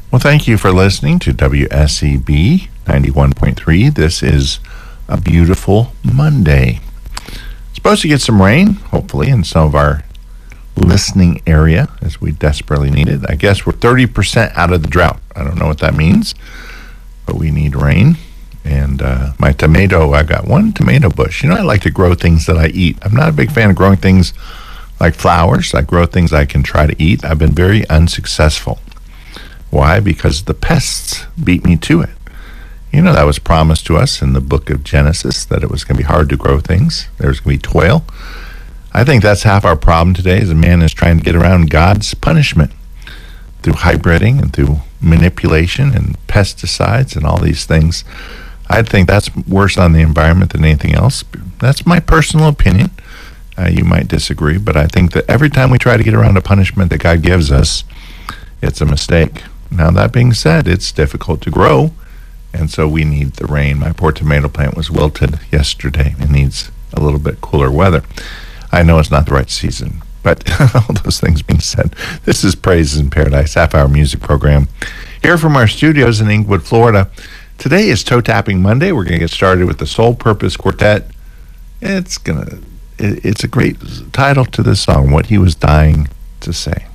Well, thank you for listening to WSEB 91.3. This is a beautiful Monday. Supposed to get some rain, hopefully, in some of our listening area, as we desperately need it. I guess we're 30% out of the drought. I don't know what that means, but we need rain. And my tomato, I got one tomato bush. I like to grow things that I eat. I'm not a big fan of growing things like flowers. I grow things I can try to eat. I've been very unsuccessful. Why? Because the pests beat me to it. That was promised to us in the book of Genesis, that it was going to be hard to grow things. There's going to be toil. I think that's half our problem today, is man is trying to get around God's punishment through hybriding and through manipulation and pesticides and all these things. I think that's worse on the environment than anything else. That's my personal opinion. You might disagree, but I think that every time we try to get around a punishment that God gives us, it's a mistake. Now, that being said, it's difficult to grow, and so we need the rain. My poor tomato plant was wilted yesterday. It needs a little bit cooler weather. I know it's not the right season, but all those things being said, this is Praises in Paradise, half-hour music program here from our studios in Inglewood, Florida. Today is Toe Tapping Monday. We're going to get started with the Soul Purpose Quartet. It's a great title to this song, What He Was Dying to Say.